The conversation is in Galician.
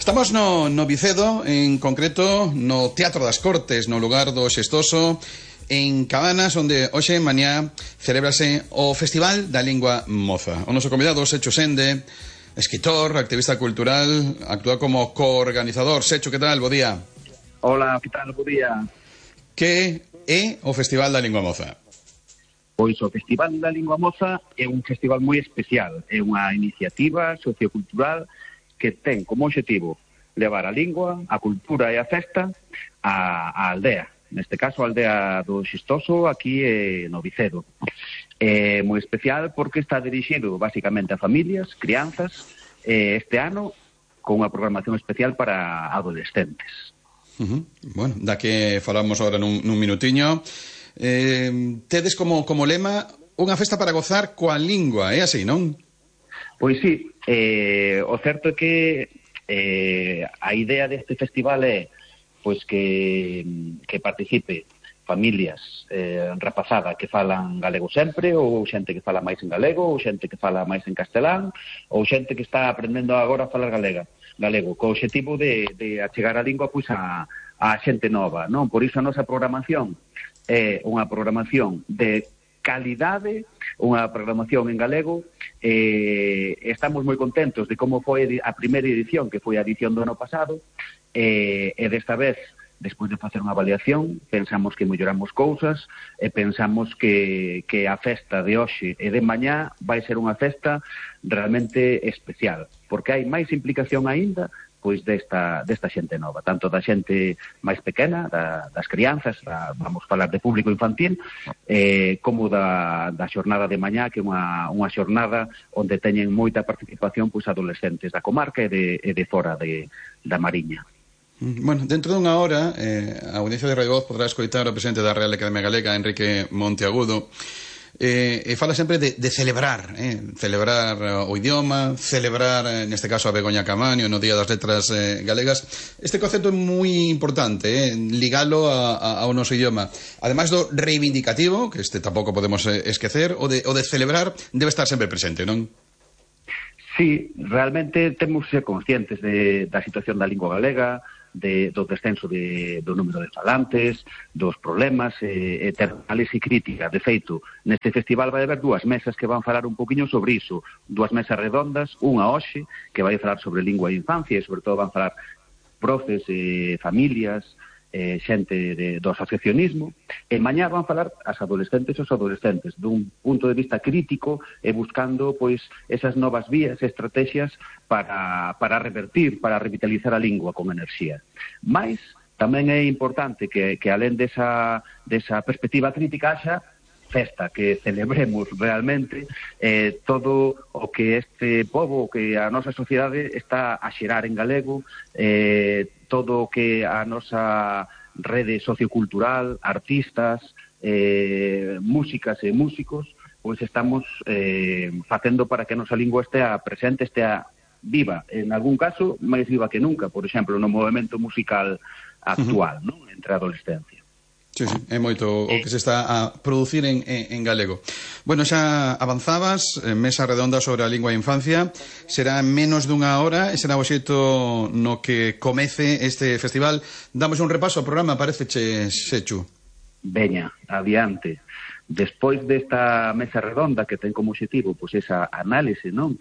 Estamos no Vicedo, en concreto no Teatro das Cortes, no lugar do Xestoso, en Cabanas, onde hoxe mañá celébrase o Festival da Lingua Moza. O noso convidado, Secho Sende, escritor, activista cultural, actúa como coorganizador. Secho, que tal? Bo día. Hola, que tal? Bo día. Que é o Festival da Lingua Moza? Pois o Festival da Lingua Moza é un festival moi especial. É unha iniciativa sociocultural que ten como objetivo levar a lingua, a cultura e a festa á aldea. Neste caso, a aldea do Xestoso, aquí no Vicedo. É moi especial porque está dirixido basicamente a familias, crianzas, este ano con unha programación especial para adolescentes. Bueno, da que falamos agora nun minutiño. Tedes como lema unha festa para gozar coa lingua, é así, non? Pois sí, o certo é que a idea deste festival é pois que participe familias rapazada que falan galego sempre, ou xente que fala máis en galego, ou xente que fala máis en castelán, ou xente que está aprendendo agora a falar galego, co objetivo de achegar a lingua pois a xente nova, non? Por iso a nosa programación é unha programación de calidade, unha programación en galego. Estamos moi contentos de como foi a primeira edición, que foi a edición do ano pasado, e desta vez, despois de facer unha avaliación, pensamos que melloramos cousas e pensamos que a festa de hoxe e de mañá vai ser unha festa realmente especial, porque hai máis implicación aínda pois desta xente nova, tanto da xente máis pequena, das crianzas, vamos falar de público infantil, como da xornada de mañá, que é unha xornada onde teñen moita participación pois adolescentes da comarca e de fora da Mariña. Bueno, dentro dunha hora, a audiencia de Radio Voz podrá escoitar o presidente da Real Academia Galega, Enrique Monteagudo, e fala sempre de celebrar o idioma, celebrar neste caso a Begoña Caamaño no Día das Letras Galegas. Este concepto é moi importante, ligalo ao noso idioma, ademais do reivindicativo, que este tampouco podemos esquecer, o de celebrar debe estar sempre presente, non? Sí, realmente temos que ser conscientes da situación da lingua galega, do descenso do número de falantes, dos problemas, ter análise crítica. De feito, neste festival vai haber dúas mesas que van falar un poquinho sobre iso, dúas mesas redondas, unha hoxe, que vai falar sobre lingua e infancia, e sobre todo van falar profes, familias, xente do asociacionismo, e mañá van falar as adolescentes e os adolescentes dun punto de vista crítico e buscando pois esas novas vías e estrategias para revertir, para revitalizar a lingua con enerxía. Mais tamén é importante que alén desa perspectiva crítica haxa festa, que celebremos realmente todo o que este pobo, que a nosa sociedade está a xerar en galego, todo o que a nosa rede sociocultural, artistas, músicas e músicos, pois estamos facendo para que a nosa lingua estea presente, estea viva, en algún caso máis viva que nunca, por exemplo, no movimento musical actual, non? Entre a adolescencia. Sí, é moito o que se está a producir en galego. Bueno, xa avanzabas, mesa redonda sobre a lingua e infancia, será menos dunha hora e será o xeito no que comece este festival. Damos un repaso ao programa, pareceche, Sechu? Veña, adiante. Despois desta mesa redonda que ten como objetivo pois esa análise, non,